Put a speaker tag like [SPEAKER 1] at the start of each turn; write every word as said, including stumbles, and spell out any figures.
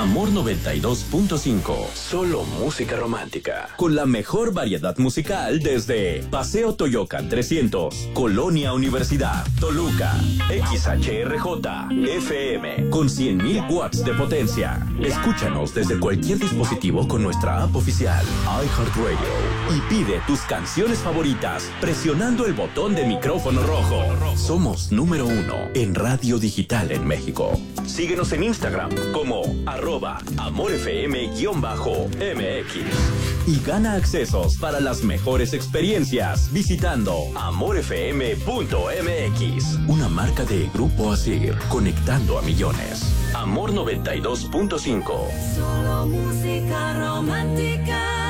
[SPEAKER 1] Amor noventa y dos punto cinco. Solo música romántica. Con la mejor variedad musical desde Paseo Toyocan trescientos, Colonia Universidad, Toluca. X H R J F M con cien mil watts de potencia. Escúchanos desde cualquier dispositivo con nuestra app oficial iHeartRadio y pide tus canciones favoritas presionando el botón de micrófono rojo. Somos número uno en radio digital en México. Síguenos en Instagram como arroba amorfm-M X y gana accesos para las mejores experiencias visitando amorfm punto m x, una marca de Grupo Asir, conectando a millones. Amor noventa y dos punto cinco.
[SPEAKER 2] Solo música romántica.